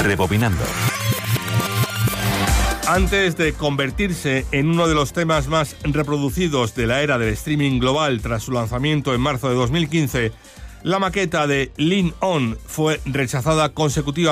Rebobinando. Antes de convertirse en uno de los temas más reproducidos de la era del streaming global tras su lanzamiento en marzo de 2015, la maqueta de Lean On fue rechazada consecutivamente